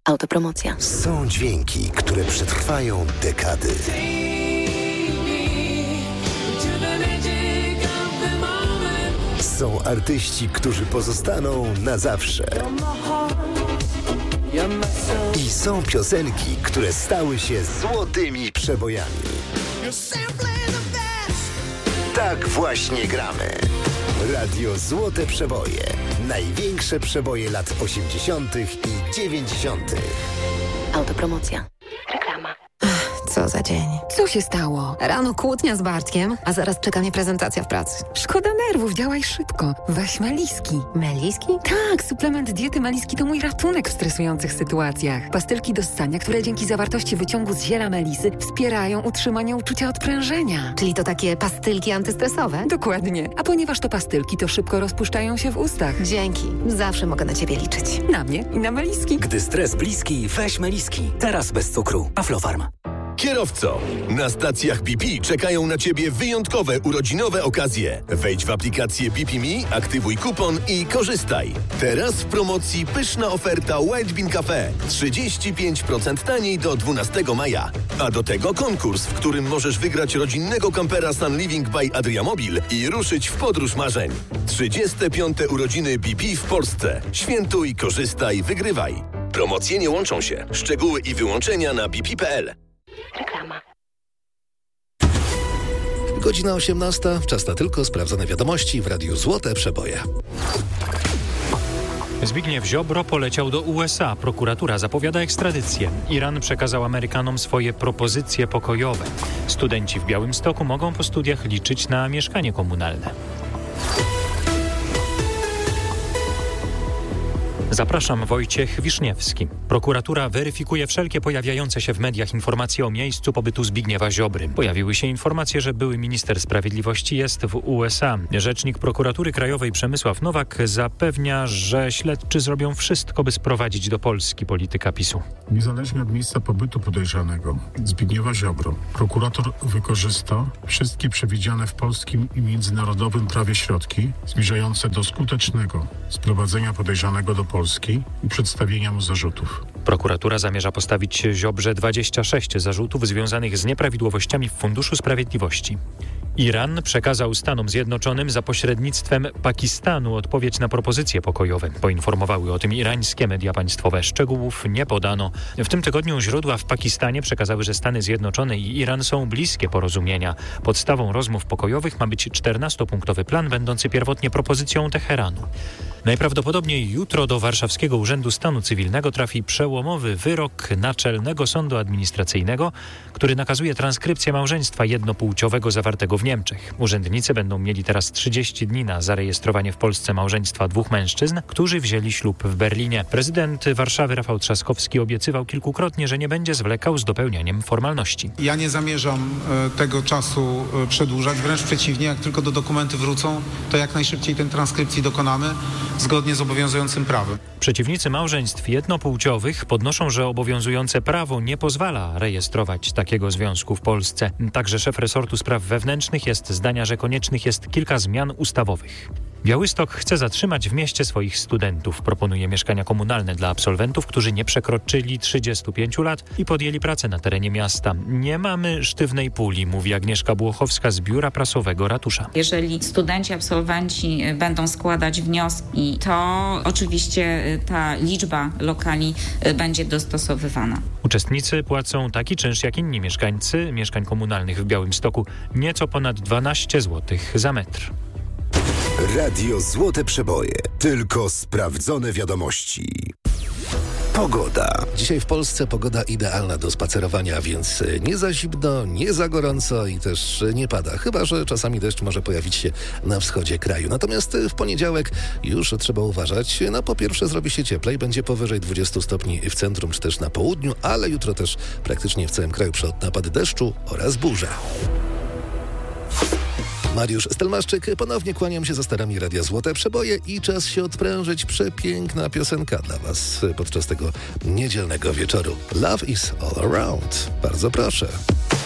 Autopromocja. Są dźwięki, które przetrwają dekady. Są artyści, którzy pozostaną na zawsze. I są piosenki, które stały się złotymi przebojami. Tak właśnie gramy. Radio Złote Przeboje. Największe przeboje lat 80. i 90. Autopromocja. Reklama. Co za dzień. Co się stało? Rano kłótnia z Bartkiem, a zaraz czeka mnie prezentacja w pracy. Szkoda nerwów, działaj szybko. Weź Meliski. Meliski? Tak, suplement diety Meliski to mój ratunek w stresujących sytuacjach. Pastylki do ssania, które dzięki zawartości wyciągu z ziela melisy wspierają utrzymanie uczucia odprężenia. Czyli to takie pastylki antystresowe? Dokładnie. A ponieważ to pastylki, to szybko rozpuszczają się w ustach. Dzięki. Zawsze mogę na ciebie liczyć. Na mnie i na Meliski. Gdy stres bliski, weź Meliski. Teraz bez cukru. Aflofarm. Kierowco, na stacjach BP czekają na Ciebie wyjątkowe urodzinowe okazje. Wejdź w aplikację BP Me, aktywuj kupon i korzystaj. Teraz w promocji pyszna oferta Wild Bean Cafe. 35% taniej do 12 maja. A do tego konkurs, w którym możesz wygrać rodzinnego kampera Sun Living by Adriamobil i ruszyć w podróż marzeń. 35. urodziny BP w Polsce. Świętuj, korzystaj, wygrywaj. Promocje nie łączą się. Szczegóły i wyłączenia na bp.pl. Reklama. Godzina 18. Czas na tylko sprawdzone wiadomości w Radiu Złote Przeboje. Zbigniew Ziobro poleciał do USA. Prokuratura zapowiada ekstradycję. Iran przekazał Amerykanom swoje propozycje pokojowe. Studenci w Białymstoku mogą po studiach liczyć na mieszkanie komunalne. Zapraszam, Wojciech Wiszniewski. Prokuratura weryfikuje wszelkie pojawiające się w mediach informacje o miejscu pobytu Zbigniewa Ziobry. Pojawiły się informacje, że były minister sprawiedliwości jest w USA. Rzecznik Prokuratury Krajowej Przemysław Nowak zapewnia, że śledczy zrobią wszystko, by sprowadzić do Polski polityka PiS-u. Niezależnie od miejsca pobytu podejrzanego Zbigniewa Ziobro, prokurator wykorzysta wszystkie przewidziane w polskim i międzynarodowym prawie środki zmierzające do skutecznego sprowadzenia podejrzanego do Polski i przedstawienia mu zarzutów. Prokuratura zamierza postawić Ziobrze 26 zarzutów związanych z nieprawidłowościami w Funduszu Sprawiedliwości. Iran przekazał Stanom Zjednoczonym za pośrednictwem Pakistanu odpowiedź na propozycje pokojowe. Poinformowały o tym irańskie media państwowe. Szczegółów nie podano. W tym tygodniu źródła w Pakistanie przekazały, że Stany Zjednoczone i Iran są bliskie porozumienia. Podstawą rozmów pokojowych ma być 14-punktowy plan, będący pierwotnie propozycją Teheranu. Najprawdopodobniej jutro do Warszawskiego Urzędu Stanu Cywilnego trafi przełomowy wyrok Naczelnego Sądu Administracyjnego, który nakazuje transkrypcję małżeństwa jednopłciowego zawartego w Niemczech. Urzędnicy będą mieli teraz 30 dni na zarejestrowanie w Polsce małżeństwa dwóch mężczyzn, którzy wzięli ślub w Berlinie. Prezydent Warszawy Rafał Trzaskowski obiecywał kilkukrotnie, że nie będzie zwlekał z dopełnianiem formalności. Ja nie zamierzam tego czasu przedłużać, wręcz przeciwnie, jak tylko do dokumenty wrócą, to jak najszybciej tej transkrypcji dokonamy zgodnie z obowiązującym prawem. Przeciwnicy małżeństw jednopłciowych podnoszą, że obowiązujące prawo nie pozwala rejestrować takiego związku w Polsce. Także szef resortu spraw wewnętrznych jest zdania, że koniecznych jest kilka zmian ustawowych. Białystok chce zatrzymać w mieście swoich studentów. Proponuje mieszkania komunalne dla absolwentów, którzy nie przekroczyli 35 lat i podjęli pracę na terenie miasta. Nie mamy sztywnej puli, mówi Agnieszka Błochowska z biura prasowego ratusza. Jeżeli studenci, absolwenci będą składać wnioski, to oczywiście ta liczba lokali będzie dostosowywana. Uczestnicy płacą taki czynsz jak inni mieszkańcy mieszkań komunalnych w Białymstoku, nieco ponad 12 zł za metr. Radio Złote Przeboje. Tylko sprawdzone wiadomości. Pogoda. Dzisiaj w Polsce pogoda idealna do spacerowania, więc nie za zimno, nie za gorąco i też nie pada. Chyba że czasami deszcz może pojawić się na wschodzie kraju. Natomiast w poniedziałek już trzeba uważać. No po pierwsze zrobi się cieplej, będzie powyżej 20 stopni w centrum czy też na południu, ale jutro też praktycznie w całym kraju przelotne napady deszczu oraz burze. Mariusz Stelmaszczyk, ponownie kłaniam się za starami Radia Złote Przeboje i czas się odprężyć. Przepiękna piosenka dla Was podczas tego niedzielnego wieczoru. Love is all around. Bardzo proszę.